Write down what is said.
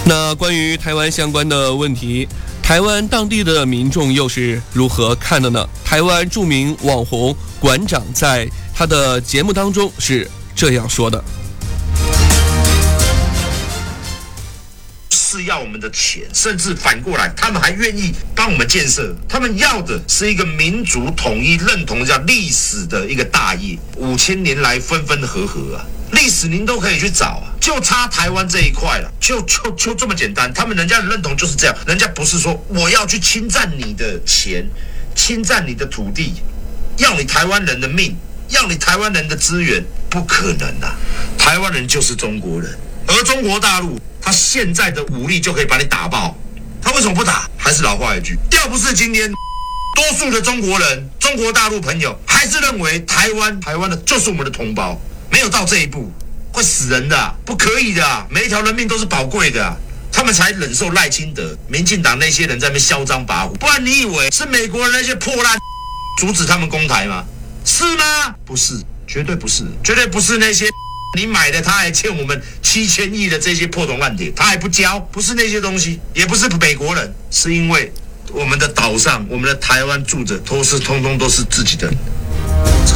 那关于台湾相关的问题，台湾当地的民众又是如何看的呢？台湾著名网红馆长在他的节目当中是这样说的： 是要我们的钱，甚至反过来，他们还愿意帮我们建设。他们要的是一个民族统一、认同叫历史的一个大业。5000年来分分合合啊，历史您都可以去找啊，就差台湾这一块了，就这么简单。他们人家的认同就是这样，人家不是说我要去侵占你的钱，侵占你的土地，要你台湾人的命，要你台湾人的资源，不可能啊！台湾人就是中国人，而中国大陆。他现在的武力就可以把你打爆，他为什么不打？还是老话一句，要不是今天多数的中国人、中国大陆朋友还是认为台湾的就是我们的同胞，没有到这一步，会死人的啊，不可以的啊，每一条人命都是宝贵的啊，他们才忍受赖清德、民进党那些人在那边嚣张跋扈，不然你以为是美国人那些破烂阻止他们攻台吗？是吗？不是，绝对不是，绝对不是那些。你买的他还欠我们7000亿的这些破铜烂铁，他还不交，不是那些东西，也不是美国人，是因为我们的岛上，我们的台湾住着，通通都是自己的人。